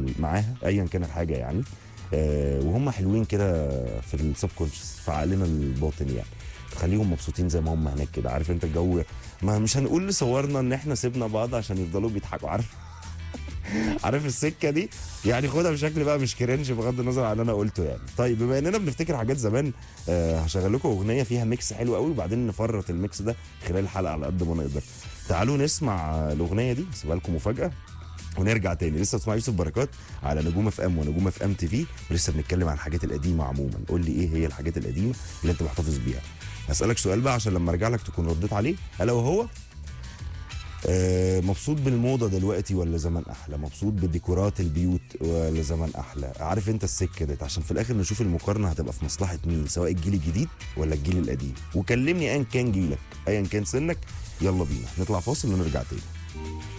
معاها ايا كان الحاجه يعني. وهم حلوين كده في السب كونشس، في عقلنا الباطن يعني، تخليهم مبسوطين زي ما هم هناك كده. عارف انت الجو، ما مش هنقول صورنا ان احنا سيبنا بعض عشان يفضلوا بيضحكوا، عارف السكه دي يعني. خدها بشكل بقى مش كرنج بغض النظر عن اللي انا قلته يعني. طيب بما اننا بنفتكر حاجات زمان، هشغل لكم اغنيه فيها ميكس حلو قوي، وبعدين نفرط الميكس ده خلال الحلقه على قد ما نقدر. تعالوا نسمع الاغنيه دي، سيبها لكم مفاجاه ونرجع تاني. لسه بتسمع يوسف بركات على نجوم اف ام ونجوم اف ام تي في، ولسه بنتكلم عن الحاجات القديمه عموما. قول لي ايه هي الحاجات القديمه اللي انت محتفظ بيها. هسالك سؤال بقى عشان لما ارجع لك تكون رديت عليه، الا وهو مبسوط بالموضه دلوقتي ولا زمان احلى؟ مبسوط بديكورات البيوت ولا زمان احلى؟ عارف انت السكه ديت، عشان في الاخر نشوف المقارنه هتبقى في مصلحه مين، سواء الجيل الجديد ولا الجيل القديم. وكلمني ايا كان جيلك، ايا كان سنك. يلا بينا نطلع فاصل ونرجع تاني.